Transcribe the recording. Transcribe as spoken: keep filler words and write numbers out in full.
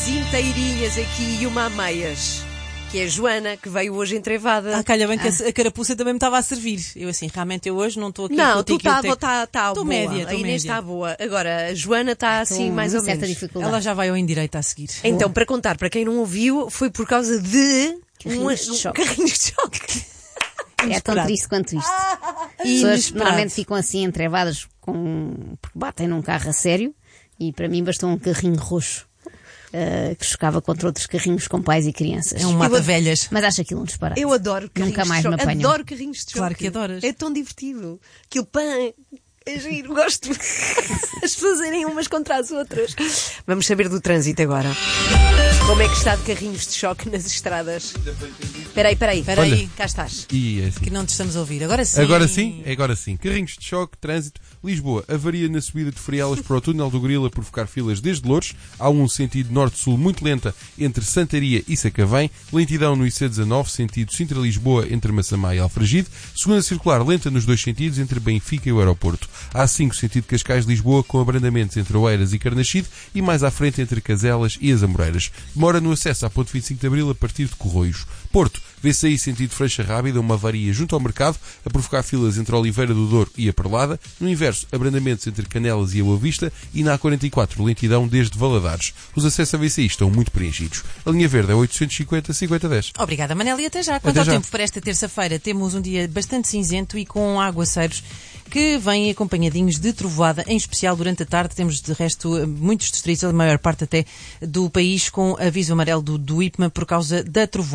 inteirinhas aqui e uma a meias. Que é a Joana, que veio hoje entrevada. Ah, calha bem que ah. a carapuça também me estava a servir. Eu assim, realmente eu hoje não estou aqui... Não, tu está tá, tá boa. Média, a Inês está boa. Agora, a Joana está assim, mais ou menos. Dificuldade. Ela já vai ao indireito a seguir. Então, para contar, para quem não ouviu, foi por causa de... Carrinhos de choque. Carrinhos de choque. É tão triste quanto isto. As pessoas normalmente ficam assim entrevadas com... porque batem num carro a sério e para mim bastou um carrinho roxo. Uh, que chocava contra outros carrinhos com pais e crianças. É um mata-velhas. Mas acho aquilo um disparate. Eu adoro carrinhos Nunca mais de me choque. apanham. Adoro carrinhos de choque. Claro que adoras. É tão divertido. Aquilo pã, é giro, gosto. As pessoas irem umas contra as outras. Vamos saber do trânsito agora. Como é que está de carrinhos de choque nas estradas? Espera aí, espera aí. Espera aí, cá estás. E é assim. Que não te estamos a ouvir. Agora sim. Agora sim, agora sim. Carrinhos de choque, trânsito. Lisboa, avaria na subida de Frielas para o túnel do Grilo a provocar filas desde Loures. Há um sentido norte-sul muito lenta entre Santaria e Sacavém. Lentidão no I C dezanove, sentido Sintra-Lisboa entre Massamá e Alfragide. Segunda circular lenta nos dois sentidos entre Benfica e o aeroporto. A cinco, sentido Cascais-Lisboa, com abrandamentos entre Oeiras e Carnaxide e mais à frente entre Caselas e as Amoreiras. Demora no acesso à ponte vinte e cinco de Abril a partir de Corroios. Porto, vê-se aí sentido Freixa Rábida, uma avaria junto ao mercado, a provocar filas entre Oliveira do Douro e a Perlada. No inverso, abrandamentos entre Canelas e a Boa Vista. E na A quarenta e quatro, lentidão desde Valadares. Os acessos a V C I estão muito preenchidos. A linha verde é oitocentos e cinquenta, cinquenta, dez. Obrigada, Manel, e até já. Quanto até ao já. tempo para esta terça-feira, temos um dia bastante cinzento e com aguaceiros que vêm acompanhadinhos de trovoada, em especial durante a tarde. Temos, de resto, muitos distritos, a maior parte até do país, com aviso amarelo do, do I P M A por causa da trovoada.